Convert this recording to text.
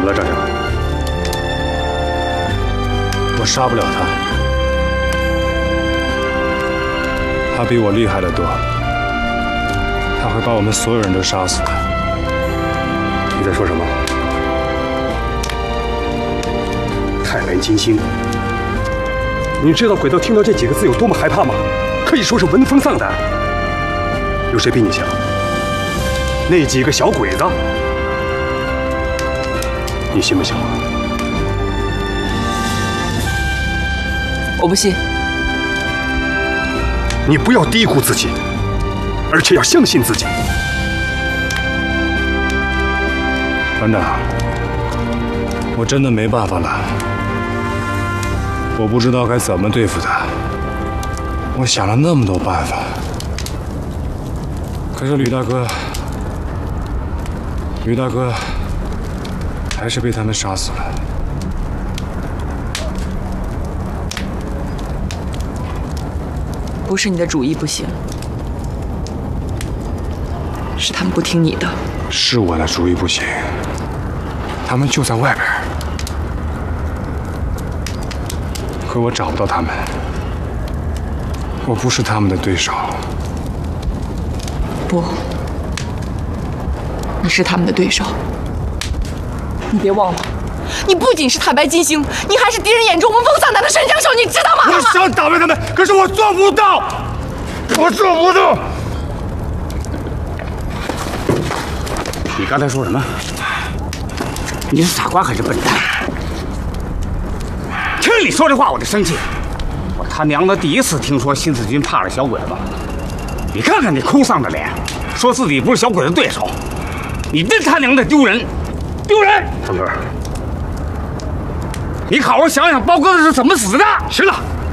了，张强？ 我杀不了他，他比我厉害得多，他会把我们所有人都杀死的。 你在说什么？太白金星，你知道鬼道听到这几个字有多么害怕吗？可以说是闻风丧胆。有谁比你强？那几个小鬼子，你信不信我？ 我不信。 你不要低估自己，而且要相信自己。 团长，我真的没办法了，我不知道该怎么对付他。我想了那么多办法，可是吕大哥还是被他们杀死了。 不是你的主意不行，是他们不听你的。 是我的主意不行，他们就在外边，可我找不到他们，我不是他们的对手。 不，你是他们的对手。你别忘了，你不仅是太白金星，你还是敌人眼中闻风丧胆的神枪手，你知道吗？ 我想打败他们，可是我做不到，我做不到。你刚才说什么？你是傻瓜还是笨蛋？听你说这话，我就生气。我他娘的第一次听说新四军怕了小鬼子。你看看你哭丧的脸，说自己不是小鬼子对手，你真他娘的丢人，丢人！长哥，你好好想想包哥是怎么死的。行了，